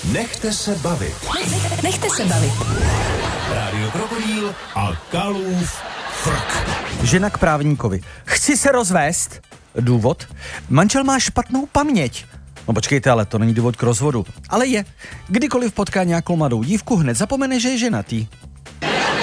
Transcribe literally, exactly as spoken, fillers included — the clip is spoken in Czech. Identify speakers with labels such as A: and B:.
A: Nechte se bavit.
B: Nechte se bavit.
A: Rádio Krokodýl a Kalův frk.
C: Žena k právníkovi. Chci se rozvést. Důvod? Manžel má špatnou paměť. No počkejte, ale to není důvod k rozvodu. Ale je. Kdykoliv potká nějakou mladou dívku, hned zapomene, že je ženatý.